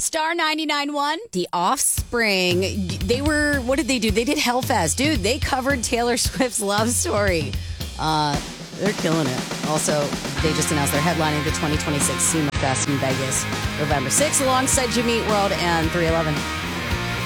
Star 99.1. The Offspring. What did they do? They did Hellfest. Dude, they covered Taylor Swift's Love Story. They're killing it. Also, they just announced they're headlining the 2026 SEMA Fest in Vegas, November 6th, alongside Jimmy Eat World and 311.